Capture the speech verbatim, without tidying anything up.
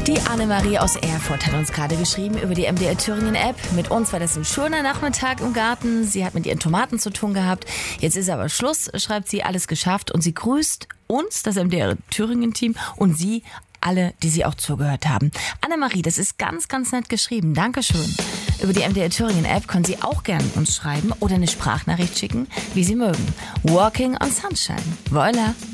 Die Annemarie aus Erfurt hat uns gerade geschrieben über die M D R Thüringen App. Mit uns war das ein schöner Nachmittag im Garten. Sie hat mit ihren Tomaten zu tun gehabt. Jetzt ist aber Schluss, schreibt sie, alles geschafft. Und sie grüßt uns, das M D R Thüringen Team, und Sie, alle, die sie auch zugehört haben. Annemarie, das ist ganz, ganz nett geschrieben. Dankeschön. Über die M D R Thüringen App können Sie auch gerne uns schreiben oder eine Sprachnachricht schicken, wie Sie mögen. Walking on Sunshine. Voila.